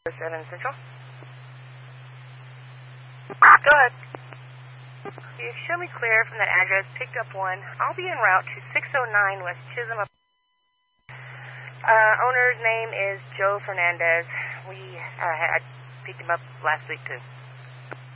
7 Central. Go ahead. You show me clear from that address, picked up one. I'll be en route to 609 West Chisholm. Owner's name is Joe Fernandez. I picked him up last week too.